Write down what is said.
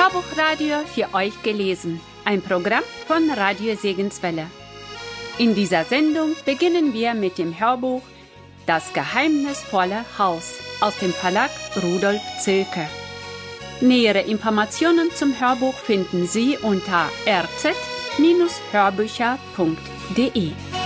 Hörbuchradio für euch gelesen, ein Programm von Radio Segenswelle. In dieser Sendung beginnen wir mit dem Hörbuch Das geheimnisvolle Haus aus dem Verlag Rudolf Zilke. Nähere Informationen zum Hörbuch finden Sie unter rz-hörbücher.de.